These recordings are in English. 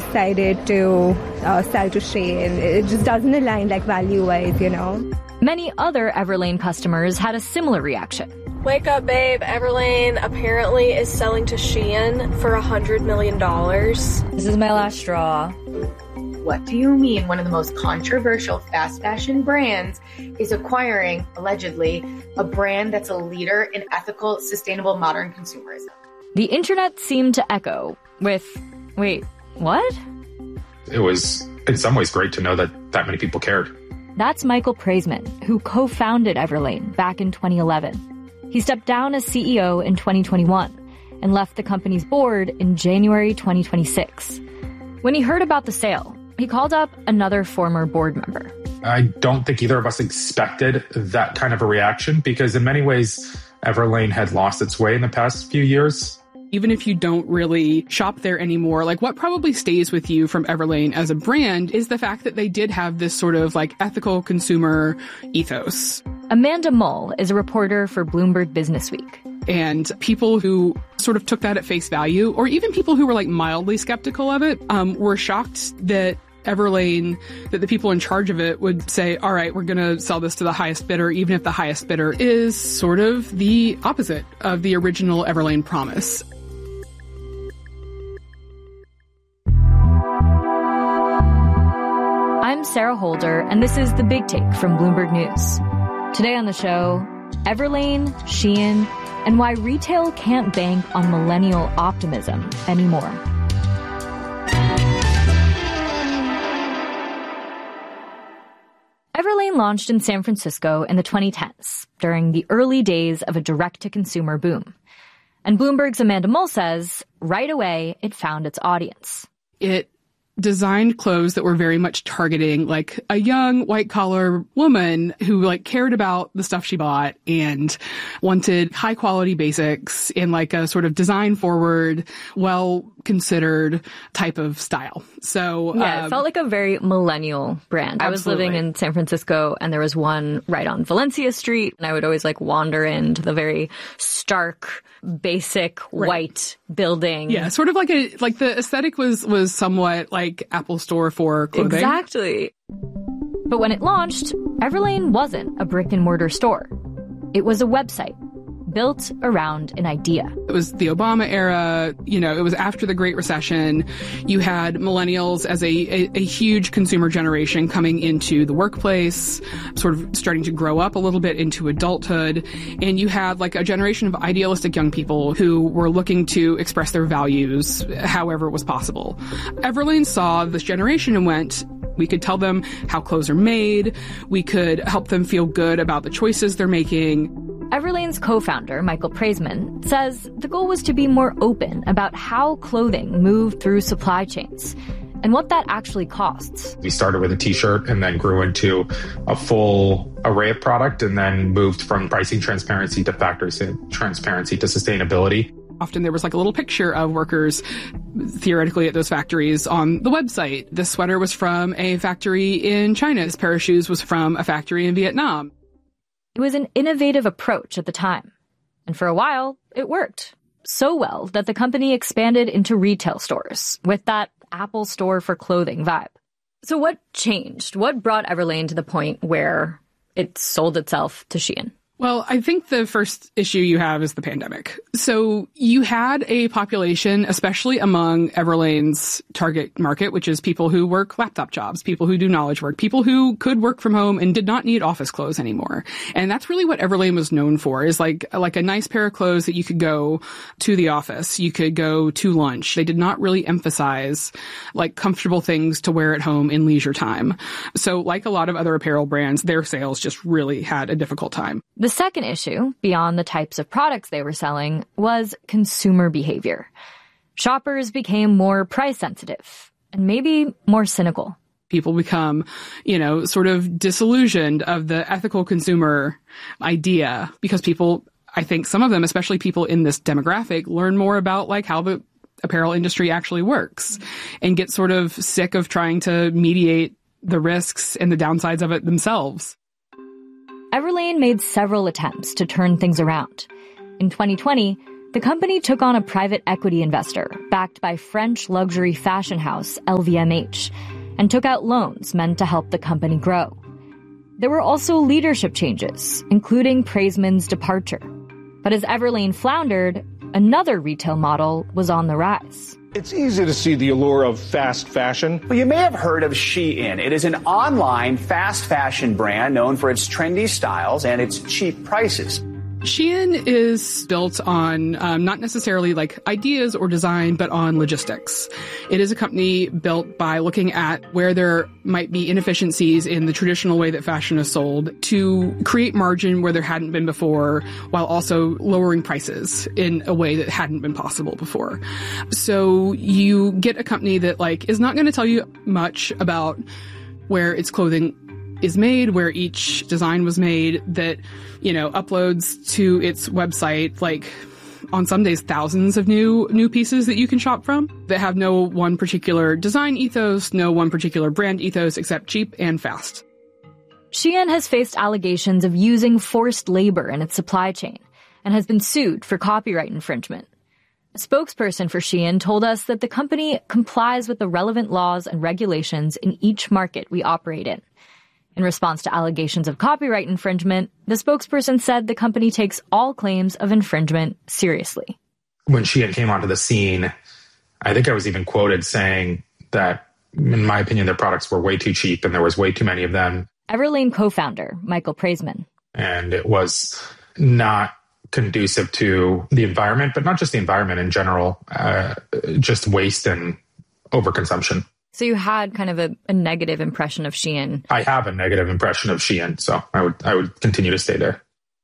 decided to sell to Shein. It just doesn't align like value-wise, you know. Many other Everlane customers had a similar reaction. Wake up, babe. Everlane apparently is selling to Shein for $100 million. This is my last straw. What do you mean one of the most controversial fast fashion brands is acquiring, allegedly, a brand that's a leader in ethical, sustainable, modern consumerism? The internet seemed to echo with, wait, what? It was, in some ways, great to know that many people cared. That's Michael Praisman, who co-founded Everlane back in 2011. He stepped down as CEO in 2021 and left the company's board in January 2026. When he heard about the sale, he called up another former board member. I don't think either of us expected that kind of a reaction because in many ways, Everlane had lost its way in the past few years. Even if you don't really shop there anymore, like what probably stays with you from Everlane as a brand is the fact that they did have this sort of like ethical consumer ethos. Amanda Mull is a reporter for Bloomberg Businessweek. And people who sort of took that at face value, or even people who were like mildly skeptical of it, were shocked that Everlane, that the people in charge of it would say, all right, we're going to sell this to the highest bidder, even if the highest bidder is sort of the opposite of the original Everlane promise. I'm Sarah Holder, and this is The Big Take from Bloomberg News. Today on the show, Everlane, Shein, and why retail can't bank on millennial optimism anymore. Everlane launched in San Francisco in the 2010s, during the early days of a direct-to-consumer boom. And Bloomberg's Amanda Mull says, right away, it found its audience. It designed clothes that were very much targeting like a young white collar woman who like cared about the stuff she bought and wanted high quality basics in like a sort of design forward, well considered type of style. So yeah, it felt like a very millennial brand. Absolutely. I was living in San Francisco and there was one right on Valencia Street and I would always like wander into the very stark, basic white building. Yeah, sort of like the aesthetic was somewhat like Apple Store for clothing. Exactly. But when it launched, Everlane wasn't a brick and mortar store. It was a website built around an idea. It was the Obama era, you know, it was after the Great Recession. You had millennials as a huge consumer generation coming into the workplace, sort of starting to grow up a little bit into adulthood. And you had like a generation of idealistic young people who were looking to express their values however it was possible. Everlane saw this generation and went, we could tell them how clothes are made. We could help them feel good about the choices they're making. Everlane's co-founder, Michael Praisman, says the goal was to be more open about how clothing moved through supply chains and what that actually costs. We started with a t-shirt and then grew into a full array of product and then moved from pricing transparency to factory transparency to sustainability. Often there was like a little picture of workers theoretically at those factories on the website. This sweater was from a factory in China. This pair of shoes was from a factory in Vietnam. It was an innovative approach at the time. And for a while, it worked. So well that the company expanded into retail stores with that Apple Store for clothing vibe. So what changed? What brought Everlane to the point where it sold itself to Shein? Well, I think the first issue you have is the pandemic. So you had a population, especially among Everlane's target market, which is people who work laptop jobs, people who do knowledge work, people who could work from home and did not need office clothes anymore. And that's really what Everlane was known for, is like a nice pair of clothes that you could go to the office, you could go to lunch. They did not really emphasize like comfortable things to wear at home in leisure time. So like a lot of other apparel brands, their sales just really had a difficult time. The second issue, beyond the types of products they were selling, was consumer behavior. Shoppers became more price sensitive and maybe more cynical. People become, sort of disillusioned of the ethical consumer idea because people, I think some of them, especially people in this demographic, learn more about like how the apparel industry actually works and get sort of sick of trying to mediate the risks and the downsides of it themselves. Everlane made several attempts to turn things around. In 2020, the company took on a private equity investor backed by French luxury fashion house LVMH and took out loans meant to help the company grow. There were also leadership changes, including Praisman's departure. But as Everlane floundered, another retail model was on the rise. It's easy to see the allure of fast fashion. Well, you may have heard of Shein. It is an online fast fashion brand known for its trendy styles and its cheap prices. Shein is built on not necessarily like ideas or design, but on logistics. It is a company built by looking at where there might be inefficiencies in the traditional way that fashion is sold to create margin where there hadn't been before, while also lowering prices in a way that hadn't been possible before. So you get a company that like is not going to tell you much about where its clothing is made, where each design was made, that, you know, uploads to its website, like on some days, thousands of new pieces that you can shop from that have no one particular design ethos, no one particular brand ethos, except cheap and fast. Shein has faced allegations of using forced labor in its supply chain and has been sued for copyright infringement. A spokesperson for Shein told us that the company complies with the relevant laws and regulations in each market we operate in. In response to allegations of copyright infringement, the spokesperson said the company takes all claims of infringement seriously. When Shein came onto the scene, I think I was even quoted saying that, in my opinion, their products were way too cheap and there was way too many of them. Everlane co-founder Michael Praisman. And it was not conducive to the environment, but not just the environment in general, just waste and overconsumption. So you had kind of a negative impression of Shein. I have a negative impression of Shein, so I would continue to stay there.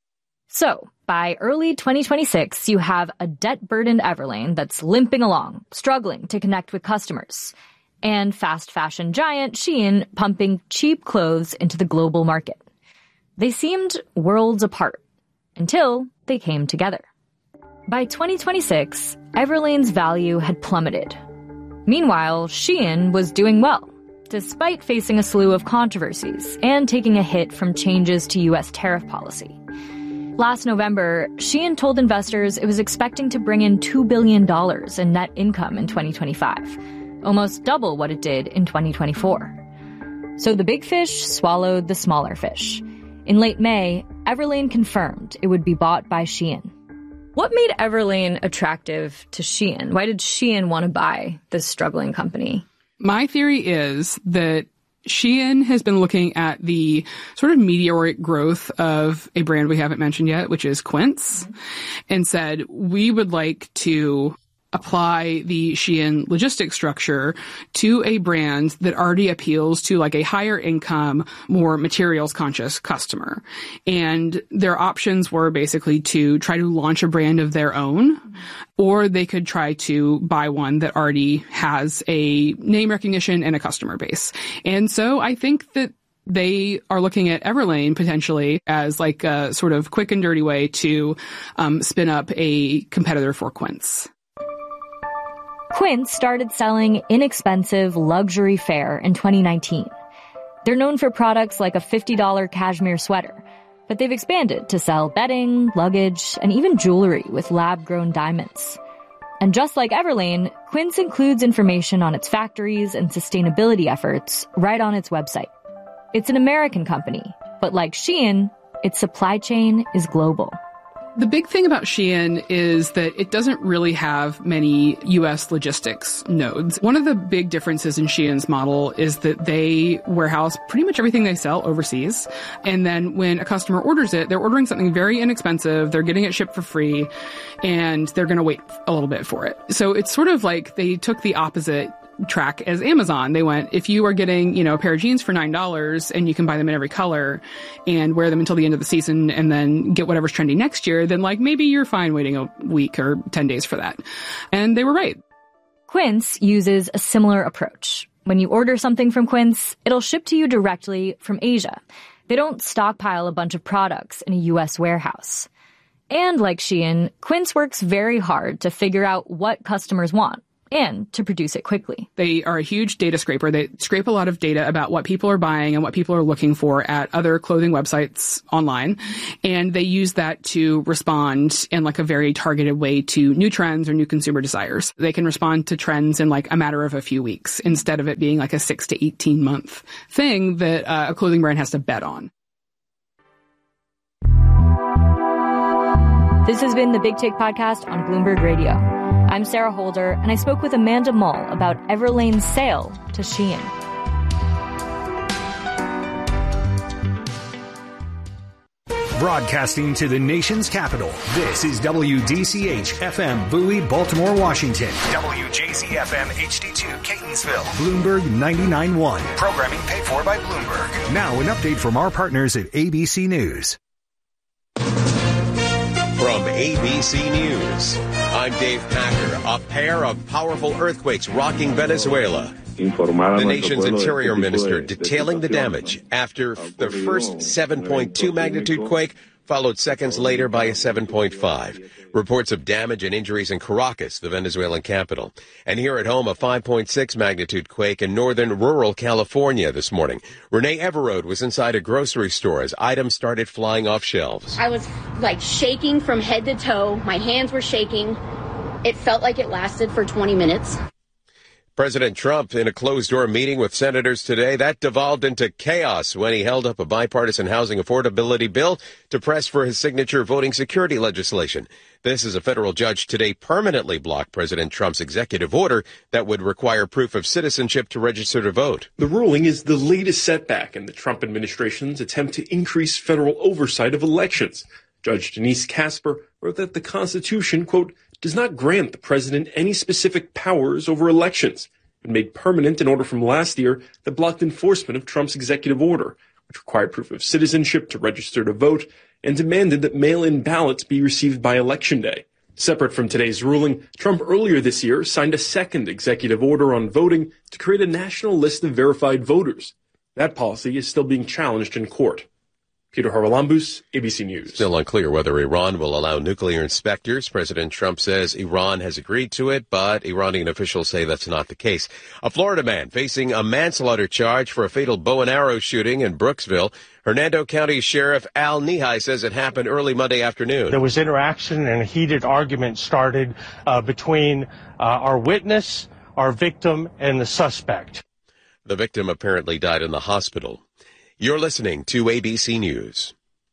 So by early 2026, you have a debt-burdened Everlane that's limping along, struggling to connect with customers, and fast fashion giant Shein pumping cheap clothes into the global market. They seemed worlds apart until they came together. By 2026, Everlane's value had plummeted. Meanwhile, Shein was doing well, despite facing a slew of controversies and taking a hit from changes to U.S. tariff policy. Last November, Shein told investors it was expecting to bring in $2 billion in net income in 2025, almost double what it did in 2024. So the big fish swallowed the smaller fish. In late May, Everlane confirmed it would be bought by Shein. What made Everlane attractive to Shein? Why did Shein want to buy this struggling company? My theory is that Shein has been looking at the sort of meteoric growth of a brand we haven't mentioned yet, which is Quince, and said, we would like to apply the Shein logistics structure to a brand that already appeals to like a higher income, more materials conscious customer. And their options were basically to try to launch a brand of their own, or they could try to buy one that already has a name recognition and a customer base. And so I think that they are looking at Everlane potentially as like a sort of quick and dirty way to spin up a competitor for Quince. Quince started selling inexpensive luxury fare in 2019. They're known for products like a $50 cashmere sweater, but they've expanded to sell bedding, luggage, and even jewelry with lab-grown diamonds. And just like Everlane, Quince includes information on its factories and sustainability efforts right on its website. It's an American company, but like Shein, its supply chain is global. The big thing about Shein is that it doesn't really have many U.S. logistics nodes. One of the big differences in Shein's model is that they warehouse pretty much everything they sell overseas. And then when a customer orders it, they're ordering something very inexpensive, they're getting it shipped for free, and they're going to wait a little bit for it. So it's sort of like they took the opposite track as Amazon. They went, if you are getting, a pair of jeans for $9 and you can buy them in every color and wear them until the end of the season and then get whatever's trendy next year, then like maybe you're fine waiting a week or 10 days for that. And they were right. Quince uses a similar approach. When you order something from Quince, it'll ship to you directly from Asia. They don't stockpile a bunch of products in a U.S. warehouse. And like Shein, Quince works very hard to figure out what customers want and to produce it quickly. They are a huge data scraper. They scrape a lot of data about what people are buying and what people are looking for at other clothing websites online. And they use that to respond in like a very targeted way to new trends or new consumer desires. They can respond to trends in like a matter of a few weeks instead of it being like a 6 to 18 month thing that a clothing brand has to bet on. This has been the Big Take Podcast on Bloomberg Radio. I'm Sarah Holder, and I spoke with Amanda Mull about Everlane's sale to Shein. Broadcasting to the nation's capital, this is WDCH-FM Bowie, Baltimore, Washington. WJZ-FM HD2 Catonsville. Bloomberg 99.1. Programming paid for by Bloomberg. Now an update from our partners at ABC News. From ABC News, I'm Dave Packer. A pair of powerful earthquakes rocking Venezuela. The nation's interior minister detailing the damage after the first 7.2 magnitude quake, followed seconds later by a 7.5. Reports of damage and injuries in Caracas, the Venezuelan capital. And here at home, a 5.6 magnitude quake in northern rural California this morning. Renee Everode was inside a grocery store as items started flying off shelves. I was like shaking from head to toe. My hands were shaking. It felt like it lasted for 20 minutes. President Trump in a closed-door meeting with senators today, that devolved into chaos when he held up a bipartisan housing affordability bill to press for his signature voting security legislation. This is a federal judge today permanently blocked President Trump's executive order that would require proof of citizenship to register to vote. The ruling is the latest setback in the Trump administration's attempt to increase federal oversight of elections. Judge Denise Casper wrote that the Constitution, quote, does not grant the president any specific powers over elections, and made permanent an order from last year that blocked enforcement of Trump's executive order, which required proof of citizenship to register to vote and demanded that mail-in ballots be received by Election Day. Separate from today's ruling, Trump earlier this year signed a second executive order on voting to create a national list of verified voters. That policy is still being challenged in court. Peter Haralambous, ABC News. Still unclear whether Iran will allow nuclear inspectors. President Trump says Iran has agreed to it, but Iranian officials say that's not the case. A Florida man facing a manslaughter charge for a fatal bow and arrow shooting in Brooksville. Hernando County Sheriff Al Nihai says it happened early Monday afternoon. There was interaction and a heated argument started between our witness, our victim, and the suspect. The victim apparently died in the hospital. You're listening to ABC News.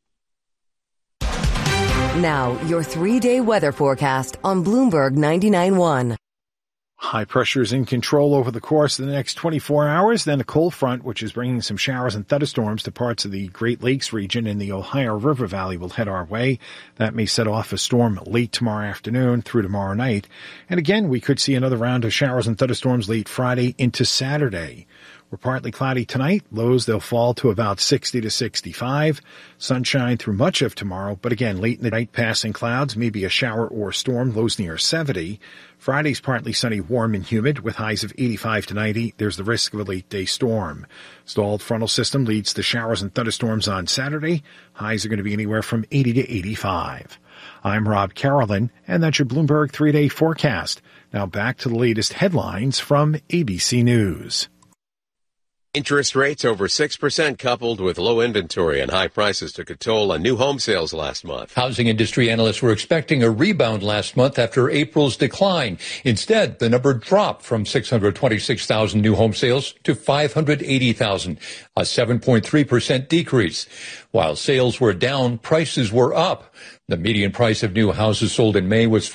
Now, your 3-day weather forecast on Bloomberg 99.1. High pressure is in control over the course of the next 24 hours. Then a cold front, which is bringing some showers and thunderstorms to parts of the Great Lakes region and the Ohio River Valley, will head our way. That may set off a storm late tomorrow afternoon through tomorrow night. And again, we could see another round of showers and thunderstorms late Friday into Saturday. We're partly cloudy tonight. Lows, they'll fall to about 60 to 65. Sunshine through much of tomorrow, but again, late in the night, passing clouds, maybe a shower or storm, lows near 70. Friday's partly sunny, warm and humid with highs of 85 to 90. There's the risk of a late-day storm. Stalled frontal system leads to showers and thunderstorms on Saturday. Highs are going to be anywhere from 80 to 85. I'm Rob Carolyn, and that's your Bloomberg 3-day forecast. Now back to the latest headlines from ABC News. Interest rates over 6% coupled with low inventory and high prices took a toll on new home sales last month. Housing industry analysts were expecting a rebound last month after April's decline. Instead, the number dropped from 626,000 new home sales to 580,000, a 7.3% decrease. While sales were down, prices were up. The median price of new houses sold in May was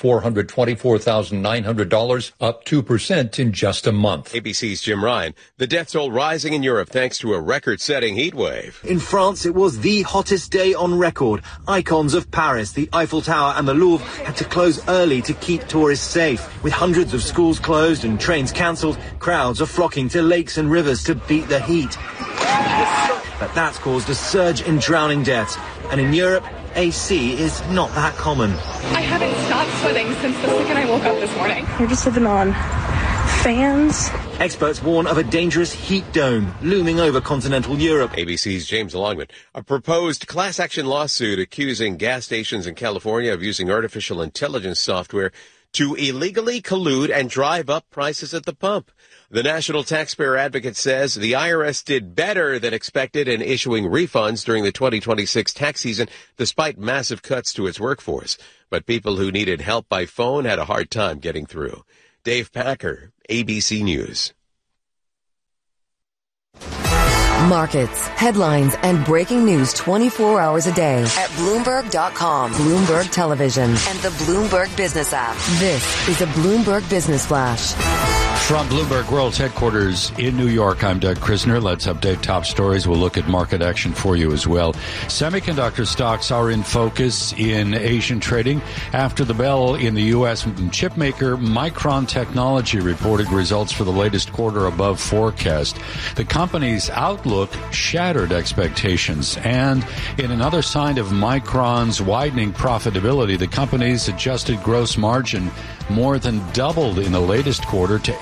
$424,900, up 2% in just a month. ABC's Jim Ryan. The death toll rising in Europe thanks to a record-setting heat wave. In France, it was the hottest day on record. Icons of Paris, the Eiffel Tower and the Louvre had to close early to keep tourists safe. With hundreds of schools closed and trains cancelled, crowds are flocking to lakes and rivers to beat the heat. But that's caused a surge in drowning deaths. And in Europe, AC is not that common. I haven't stopped sweating since the second I woke up this morning. We're just living on fans. Experts warn of a dangerous heat dome looming over continental Europe. ABC's James Longman. A proposed class action lawsuit accusing gas stations in California of using artificial intelligence software to illegally collude and drive up prices at the pump. The National Taxpayer Advocate says the IRS did better than expected in issuing refunds during the 2026 tax season, despite massive cuts to its workforce. But people who needed help by phone had a hard time getting through. Dave Packer, ABC News. Markets, headlines, and breaking news 24 hours a day at Bloomberg.com, Bloomberg Television, and the Bloomberg Business app. This is a Bloomberg Business Flash. From Bloomberg World's headquarters in New York, I'm Doug Krisner. Let's update top stories. We'll look at market action for you as well. Semiconductor stocks are in focus in Asian trading after the bell in the U.S. Chipmaker Micron Technology reported results for the latest quarter above forecast. The company's outlook shattered expectations. And in another sign of Micron's widening profitability, the company's adjusted gross margin more than doubled in the latest quarter to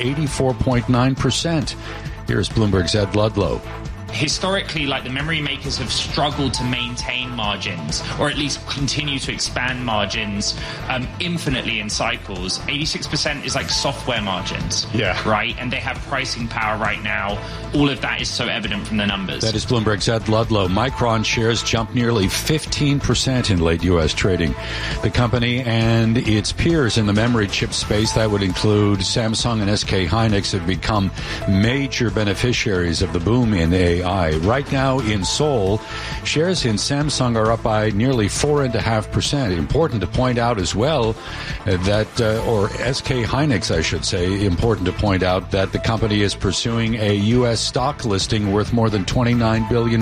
84.9%. Here's Bloomberg's Ed Ludlow. Historically, the memory makers have struggled to maintain margins, or at least continue to expand margins infinitely in cycles. 86% is software margins, right? And they have pricing power right now. All of that is so evident from the numbers. That is Bloomberg's Ed Ludlow. Micron shares jumped nearly 15% in late U.S. trading. The company and its peers in the memory chip space, that would include Samsung and SK Hynix, have become major beneficiaries of the boom in AI. Right now in Seoul, shares in Samsung are up by nearly 4.5%. Important to point out as well that, or SK Hynix, I should say, important to point out that the company is pursuing a U.S. stock listing worth more than $29 billion.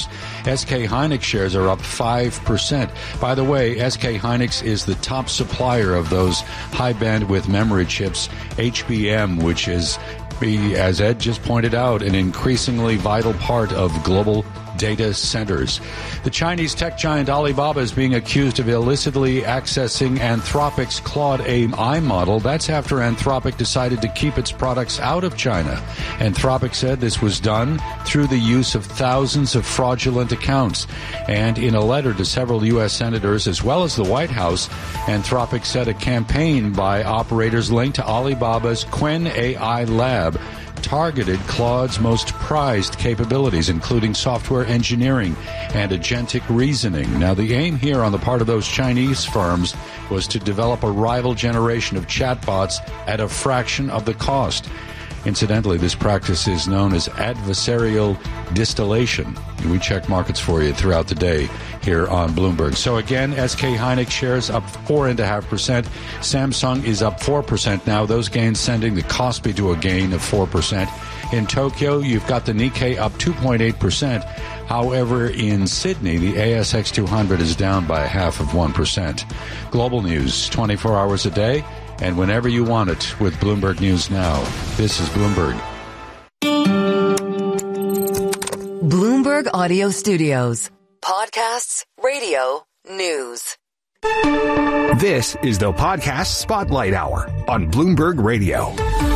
SK Hynix shares are up 5%. By the way, SK Hynix is the top supplier of those high bandwidth memory chips, HBM, which is, as Ed just pointed out, an increasingly vital part of global data centers. The Chinese tech giant Alibaba is being accused of illicitly accessing Anthropic's Claude AI model. That's after Anthropic decided to keep its products out of China. Anthropic said this was done through the use of thousands of fraudulent accounts. And in a letter to several U.S. senators, as well as the White House, Anthropic said a campaign by operators linked to Alibaba's Qwen AI lab targeted Claude's most prized capabilities, including software engineering and agentic reasoning. Now, the aim here on the part of those Chinese firms was to develop a rival generation of chatbots at a fraction of the cost. Incidentally, this practice is known as adversarial distillation. We check markets for you throughout the day here on Bloomberg. So again, SK Hynix shares up 4.5%. Samsung is up 4% now. Those gains sending the Kospi to a gain of 4%. In Tokyo, you've got the Nikkei up 2.8%. However, in Sydney, the ASX 200 is down by 0.5%. Global news, 24 hours a day, and whenever you want it with Bloomberg News Now. This is Bloomberg. Bloomberg Audio Studios. Podcasts, radio, news. This is the Podcast Spotlight Hour on Bloomberg Radio.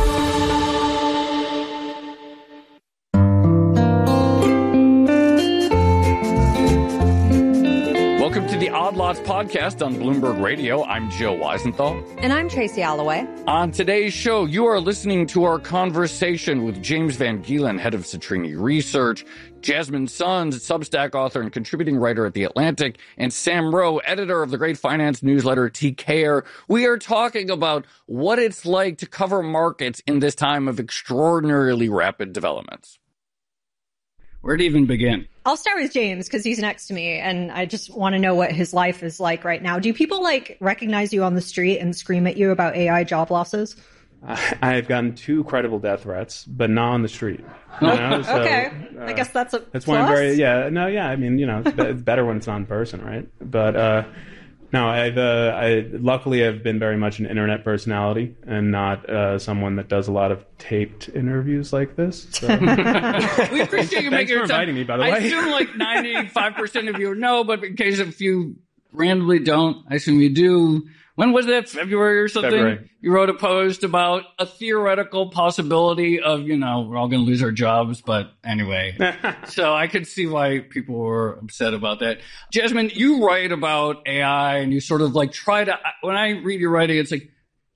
Welcome to the Odd Lots podcast on Bloomberg Radio. I'm Joe Weisenthal. And I'm Tracy Alloway. On today's show, you are listening to our conversation with James Van Gielen, head of Citrini Research, Jasmine Sons, Substack author and contributing writer at The Atlantic, and Sam Rowe, editor of the great finance newsletter TCare. We are talking about what it's like to cover markets in this time of extraordinarily rapid developments. Where to even begin? I'll start with James because he's next to me, and I just want to know what his life is like right now. Do people recognize you on the street and scream at you about AI job losses? I've gotten 2 credible death threats, but not on the streat. You know? So, okay, I guess that's a that's plus. why I'm very I mean, it's better when it's not in person, right? But no, I luckily have been very much an internet personality and not someone that does a lot of taped interviews like this. So. We appreciate you making your time. Inviting me, by the way. I assume 95% of you know, but in case if you randomly don't, I assume you do. When was that? February or something? February. You wrote a post about a theoretical possibility of, we're all going to lose our jobs. But anyway, so I could see why people were upset about that. Jasmine, you write about AI and you sort of try to, when I read your writing, it's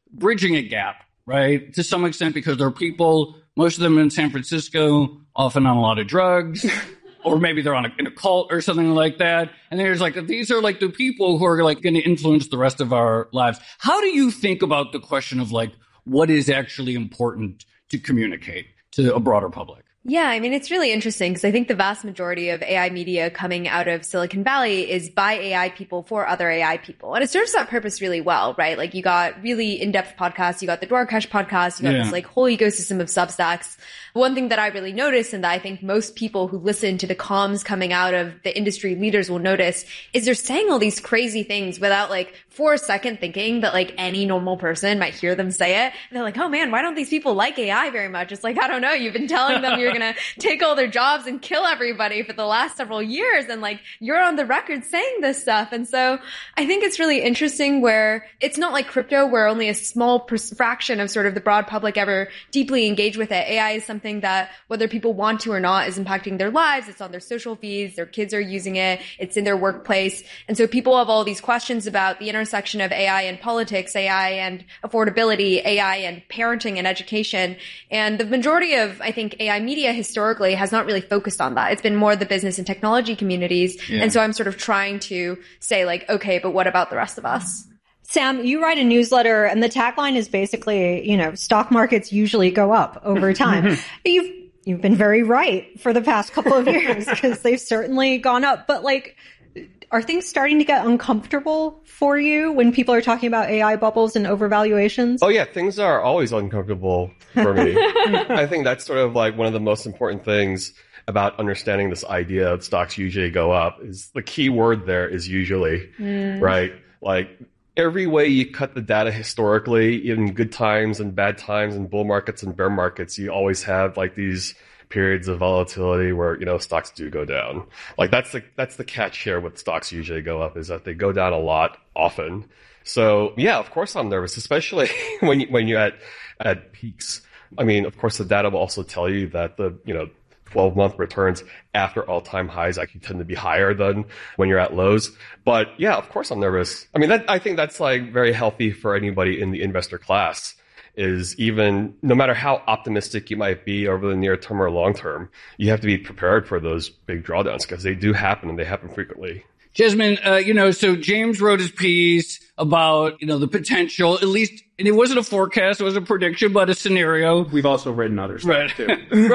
bridging a gap, right? To some extent, because there are people, most of them in San Francisco, often on a lot of drugs, or maybe they're in a cult or something like that. And there's like, these are like the people who are like going to influence the rest of our lives. How do you think about the question of like, what is actually important to communicate to a broader public? Yeah, I mean, it's really interesting because I think the vast majority of AI media coming out of Silicon Valley is by AI people for other AI people. And it serves that purpose really well, right? Like you got really in-depth podcasts, you got the Dwarkesh podcast, you got this like whole ecosystem of Substacks. One thing that I really noticed, and that I think most people who listen to the comms coming out of the industry leaders will notice, is they're saying all these crazy things without like for a second thinking that like any normal person might hear them say it. And they're like, oh man, why don't these people like AI very much? It's like, I don't know. You've been telling them you're going to take all their jobs and kill everybody for the last several years. And like, you're on the record saying this stuff. And so I think it's really interesting where it's not like crypto where only a small fraction of sort of the broad public ever deeply engage with it. AI is something that whether people want to or not is impacting their lives. It's on their social feeds. Their kids are using it. It's in their workplace. And so people have all these questions about the intersection of AI and politics, AI and affordability, AI and parenting and education. And the majority of, I think, AI media historically has not really focused on that. It's been more the business and technology communities. Yeah. And so I'm sort of trying to say like, okay, but what about the rest of us? Sam, you write a newsletter and the tagline is basically, you know, stock markets usually go up over time. You've been very right for the past couple of years because they've certainly gone up. But like, are things starting to get uncomfortable for you when people are talking about AI bubbles and overvaluations? Oh yeah, things are always uncomfortable for me. I think that's sort of like one of the most important things about understanding this idea of stocks usually go up is the key word there is usually, right? Like, every way you cut the data historically, in good times and bad times and bull markets and bear markets, you always have like these periods of volatility where, you know, stocks do go down. Like that's the catch here with stocks usually go up is that they go down a lot often. So yeah, of course I'm nervous, especially when you're at peaks. I mean, of course the data will also tell you that the, you know, 12-month returns after all-time highs actually tend to be higher than when you're at lows. But yeah, of course I'm nervous. I mean, I think that's like very healthy for anybody in the investor class is even no matter how optimistic you might be over the near term or long term, you have to be prepared for those big drawdowns because they do happen and they happen frequently. Jasmine, so James wrote his piece about, the potential, at least, and it wasn't a forecast, it wasn't a prediction, but a scenario. We've also written other stuff too.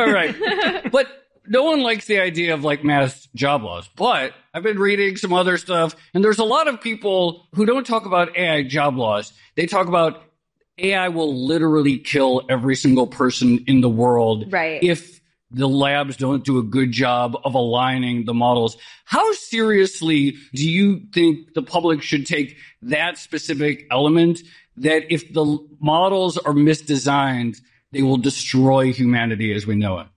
Right. But no one likes the idea of like mass job loss. But I've been reading some other stuff, and there's a lot of people who don't talk about AI job loss. They talk about AI will literally kill every single person in the world. Right. If the labs don't do a good job of aligning the models. How seriously do you think the public should take that specific element, that if the models are misdesigned, they will destroy humanity as we know it?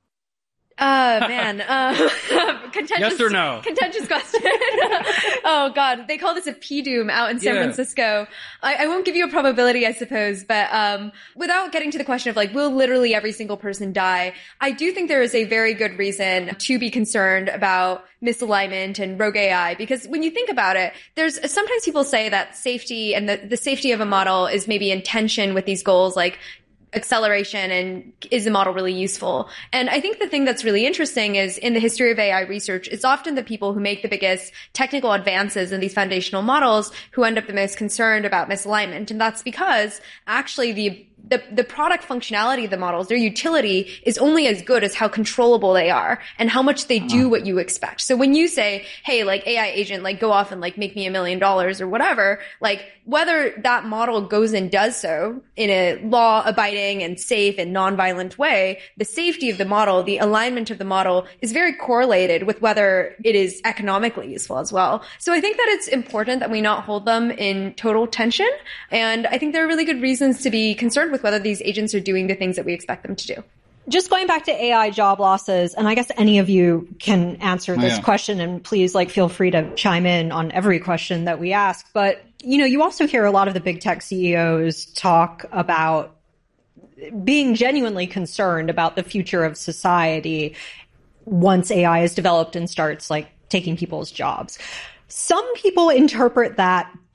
Man. Contentious, yes or no? Contentious question. Oh, God. They call this a PDOOM out in San Francisco. I won't give you a probability, I suppose, but without getting to the question of like, will literally every single person die? I do think there is a very good reason to be concerned about misalignment and rogue AI, because when you think about it, there's sometimes people say that safety and the safety of a model is maybe in tension with these goals, like acceleration, and is the model really useful? And I think the thing that's really interesting is in the history of AI research, it's often the people who make the biggest technical advances in these foundational models who end up the most concerned about misalignment. And that's because actually the product functionality of the models, their utility is only as good as how controllable they are and how much they do what you expect. So when you say, hey, like AI agent, like go off and like make me $1 million or whatever, like whether that model goes and does so in a law abiding and safe and nonviolent way, the safety of the model, the alignment of the model is very correlated with whether it is economically useful as well. So I think that it's important that we not hold them in total tension. And I think there are really good reasons to be concerned with whether these agents are doing the things that we expect them to do. Just going back to AI job losses, and I guess any of you can answer this question, and please feel free to chime in on every question that we ask. But, you also hear a lot of the big tech CEOs talk about being genuinely concerned about the future of society once AI is developed and starts taking people's jobs. Some people interpret that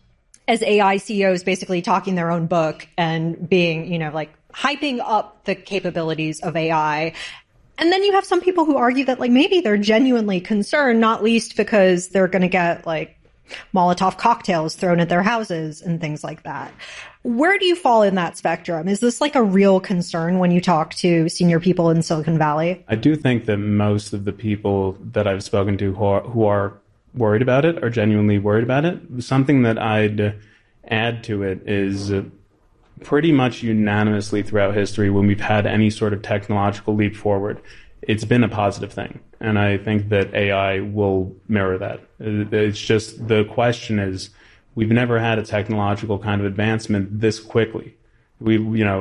as AI CEOs basically talking their own book and being, like hyping up the capabilities of AI. And then you have some people who argue that like maybe they're genuinely concerned, not least because they're going to get like Molotov cocktails thrown at their houses and things like that. Where do you fall in that spectrum? Is this like a real concern when you talk to senior people in Silicon Valley? I do think that most of the people that I've spoken to who are worried about it are genuinely worried about it. Something that I'd add to it is pretty much unanimously throughout history, when we've had any sort of technological leap forward, it's been a positive thing. And I think that AI will mirror that. It's just, the question is, we've never had a technological kind of advancement this quickly. We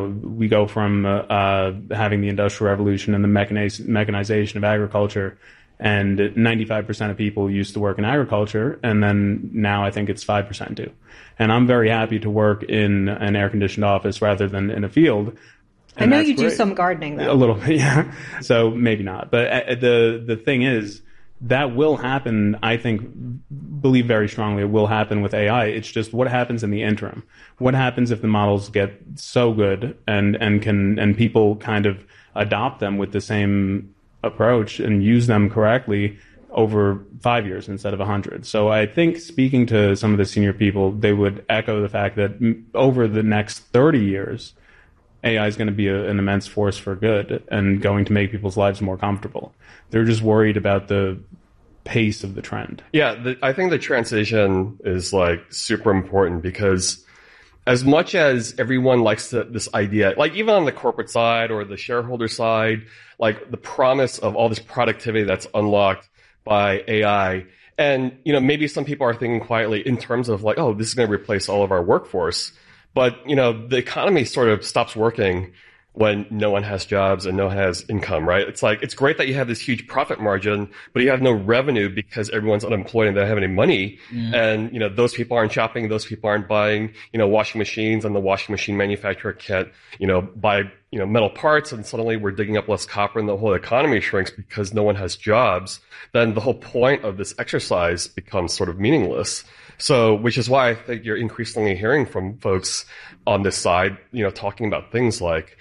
go from having the Industrial Revolution and the mechanization of agriculture, and 95% of people used to work in agriculture, and then now I think it's 5% do. And I'm very happy to work in an air-conditioned office rather than in a field. I know you do some gardening, though. A little bit, yeah. So maybe not. But the thing is, that will happen, I think, believe very strongly it will happen with AI. It's just what happens in the interim. What happens if the models get so good and people kind of adopt them with the same approach and use them correctly over 5 years instead of 100. So I think, speaking to some of the senior people, they would echo the fact that over the next 30 years, AI is going to be an immense force for good and going to make people's lives more comfortable. They're just worried about the pace of the trend. Yeah, I think the transition is like super important, because as much as everyone likes this idea, like even on the corporate side or the shareholder side, like the promise of all this productivity that's unlocked by AI. And, maybe some people are thinking quietly in terms of like, oh, this is going to replace all of our workforce. But, the economy sort of stops working when no one has jobs and no one has income, right? It's like, it's great that you have this huge profit margin, but you have no revenue because everyone's unemployed and they don't have any money. Mm. And, those people aren't shopping, those people aren't buying, washing machines, and the washing machine manufacturer can't, buy, metal parts, and suddenly we're digging up less copper and the whole economy shrinks because no one has jobs. Then the whole point of this exercise becomes sort of meaningless. So, which is why I think you're increasingly hearing from folks on this side, talking about things like,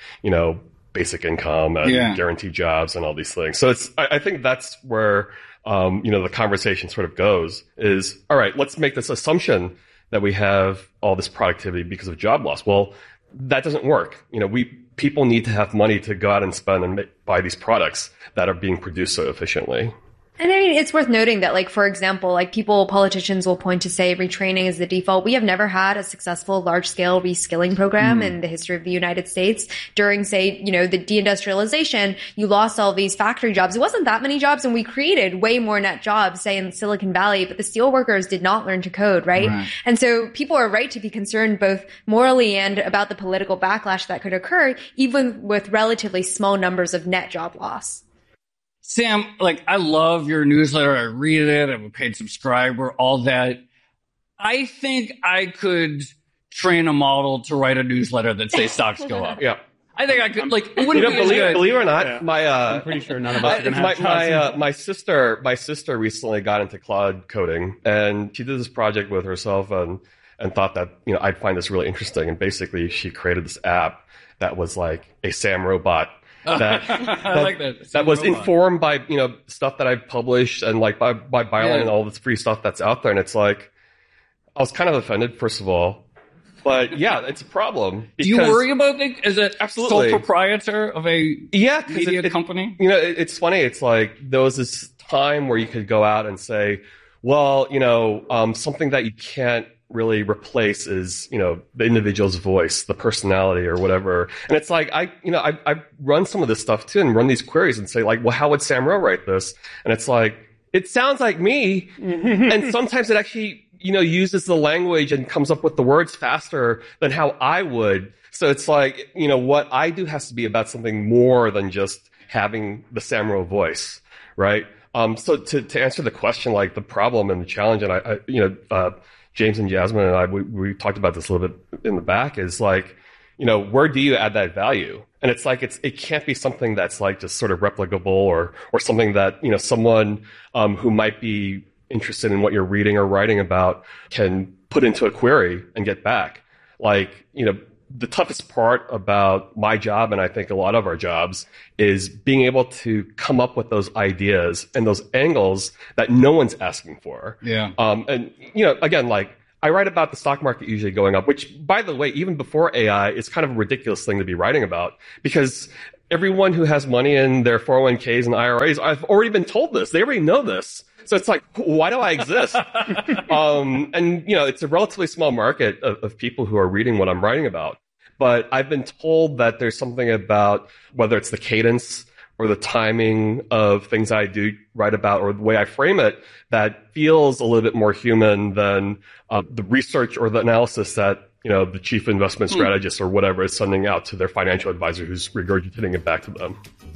basic income and guaranteed jobs and all these things. So I think that's where, the conversation sort of goes is, all right, let's make this assumption that we have all this productivity because of job loss. Well, that doesn't work. People need to have money to go out and spend and buy these products that are being produced so efficiently. And I mean, it's worth noting that, like, for example, like politicians will point to say retraining is the default. We have never had a successful large-scale reskilling program in the history of the United States. During, say, the deindustrialization, you lost all these factory jobs. It wasn't that many jobs, and we created way more net jobs, say, in Silicon Valley, but the steel workers did not learn to code, right? And so people are right to be concerned both morally and about the political backlash that could occur, even with relatively small numbers of net job loss. Sam, I love your newsletter. I read it. I'm a paid subscriber, all that. I think I could train a model to write a newsletter that says stocks go up. Yeah. I think I could, it wouldn't be as good. Believe it or not, I'm pretty sure none of us are going to have jobs. My sister recently got into Claude coding, and she did this project with herself and thought that, I'd find this really interesting. And basically she created this app that was like a Sam robot. I like that. That was informed by, stuff that I've published and by Byline and all this free stuff that's out there. And it's like, I was kind of offended, first of all, but yeah, it's a problem. Do you worry about it as a sole proprietor of a media company? It's funny. It's like, there was this time where you could go out and say, well, something that you can't really replace is, the individual's voice, the personality or whatever. And it's like, I run some of this stuff too and run these queries and say like, well, how would Sam Rowe write this? And it's like, it sounds like me. And sometimes it actually, uses the language and comes up with the words faster than how I would. So it's like, what I do has to be about something more than just having the Sam Rowe voice, right? So to answer the question, like the problem and the challenge, and I James and Jasmine and I, we talked about this a little bit in the back, is like, where do you add that value? And it's like, it can't be something that's like just sort of replicable or something that, someone, who might be interested in what you're reading or writing about can put into a query and get back. Like, the toughest part about my job, and I think a lot of our jobs, is being able to come up with those ideas and those angles that no one's asking for. Yeah. And, again, like, I write about the stock market usually going up, which, by the way, even before AI, is kind of a ridiculous thing to be writing about, because everyone who has money in their 401ks and IRAs, I've already been told this. They already know this. So it's like, why do I exist? And, it's a relatively small market of people who are reading what I'm writing about. But I've been told that there's something about whether it's the cadence or the timing of things I do write about or the way I frame it that feels a little bit more human than the research or the analysis that, the chief investment strategist or whatever is sending out to their financial advisor who's regurgitating it back to them.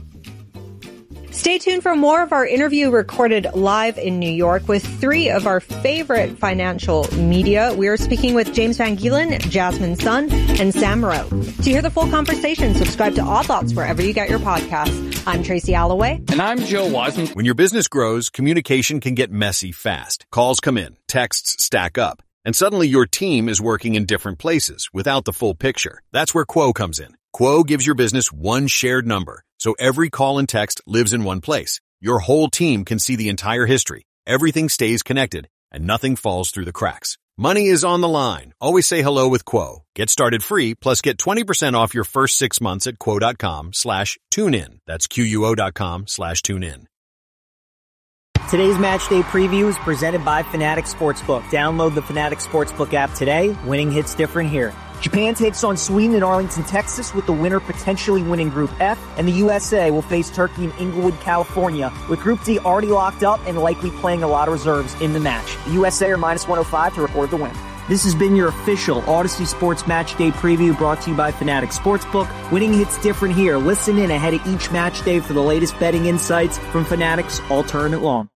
Stay tuned for more of our interview recorded live in New York with three of our favorite financial media. We are speaking with James Van Gielen, Jasmine Sun, and Sam Moreau. To hear the full conversation, subscribe to Odd Lots wherever you get your podcasts. I'm Tracy Alloway. And I'm Joe Wiseman. When your business grows, communication can get messy fast. Calls come in, texts stack up, and suddenly your team is working in different places without the full picture. That's where Quo comes in. Quo gives your business one shared number, so every call and text lives in one place. Your whole team can see the entire history. Everything stays connected, and nothing falls through the cracks. Money is on the line. Always say hello with Quo. Get started free, plus get 20% off your first 6 months at quo.com/tunein. That's QUO.com/tunein. Today's match day preview is presented by Fanatics Sportsbook. Download the Fanatics Sportsbook app today. Winning hits different here. Japan takes on Sweden in Arlington, Texas, with the winner potentially winning Group F, and the USA will face Turkey in Inglewood, California, with Group D already locked up and likely playing a lot of reserves in the match. The USA are minus 105 to record the win. This has been your official Odyssey Sports Match Day preview brought to you by Fanatics Sportsbook. Winning hits different here. Listen in ahead of each match day for the latest betting insights from Fanatics all tournament long.